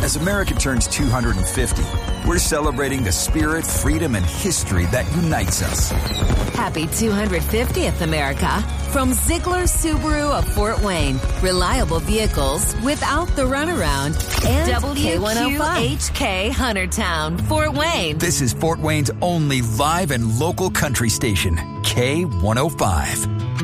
As America turns 250, we're celebrating the spirit, freedom, and history that unites us. Happy 250th, America. From Ziegler Subaru of Fort Wayne. Reliable vehicles without the runaround. And WQ105HK Huntertown, Fort Wayne. This is Fort Wayne's only live and local country station, K105.